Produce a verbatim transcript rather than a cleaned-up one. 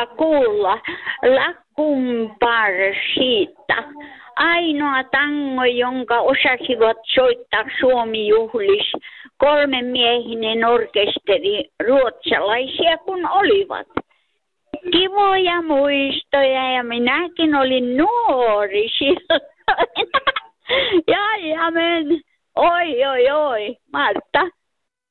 kiva kuulla Lakkumparsiita. Ainoa tango, jonka osasivat soittaa Suomi-juhlissa. Kolmemiehinen orkesteri, ruotsalaisia kun olivat. Kivoja muistoja ja minäkin olin nuori silloin. Ja, ja men. Oi, oi, oi, Martta.